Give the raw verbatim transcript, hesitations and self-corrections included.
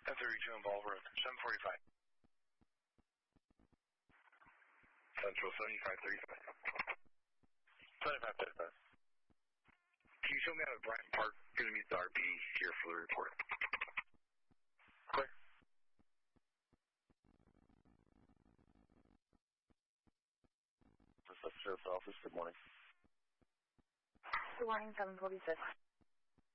ten thirty-two in Ball Road, seven forty-five. Central seventy-five thirty-five. seventy-five thirty-five. Can you show me how to Bryant Park? Going to meet the R P here for the report. Quick. Sheriff's Office, good morning. Good morning, seven forty-six.